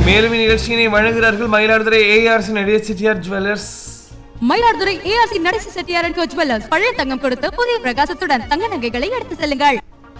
மேலும் நிகழ்ச்சியினை வழங்குகிறார்கள் Mayiladuthurai ARC Natesa Chettiar jewellers. Mayiladuthurai ARC Natesa Chettiar and jewellers. பழைய தங்கம் கொடுத்து புதிய பிரகாசத்துடன் தங்க நகைகளை எடுத்து செல்லுங்கள்.